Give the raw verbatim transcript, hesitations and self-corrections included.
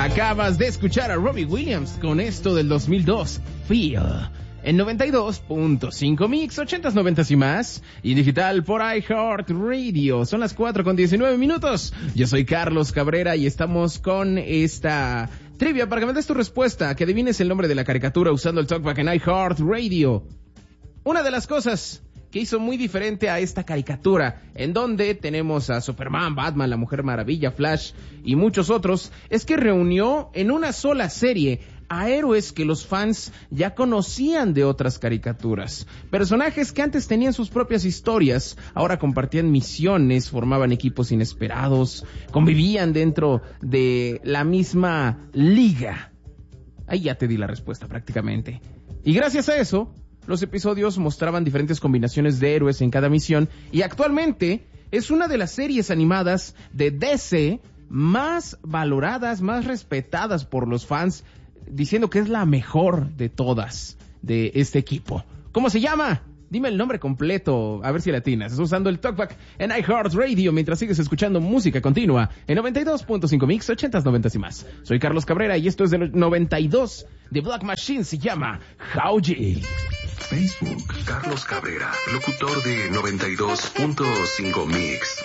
Acabas de escuchar a Robbie Williams con esto del dos mil dos, Feel, en noventa y dos punto cinco Mix, ochentas, noventas y más, y digital por iHeartRadio. Son las cuatro con diecinueve minutos. Yo soy Carlos Cabrera y estamos con esta trivia para que me des tu respuesta, que adivines el nombre de la caricatura usando el TalkBack en iHeartRadio. Una de las cosas que hizo muy diferente a esta caricatura, en donde tenemos a Superman, Batman, la Mujer Maravilla, Flash y muchos otros, es que reunió en una sola serie a héroes que los fans ya conocían de otras caricaturas. Personajes que antes tenían sus propias historias, ahora compartían misiones, formaban equipos inesperados, convivían dentro de la misma liga. Ahí ya te di la respuesta prácticamente. Y gracias a eso, los episodios mostraban diferentes combinaciones de héroes en cada misión, y actualmente es una de las series animadas de D C más valoradas, más respetadas por los fans, diciendo que es la mejor de todas de este equipo. ¿Cómo se llama? Dime el nombre completo, a ver si latinas. Estás usando el TalkBack en iHeartRadio mientras sigues escuchando música continua en noventa y dos punto cinco Mix, ochentas, noventas y más. Soy Carlos Cabrera y esto es del noventa y dos de Black Machine, se llama Howji. Facebook, Carlos Cabrera, locutor de noventa y dos punto cinco Mix.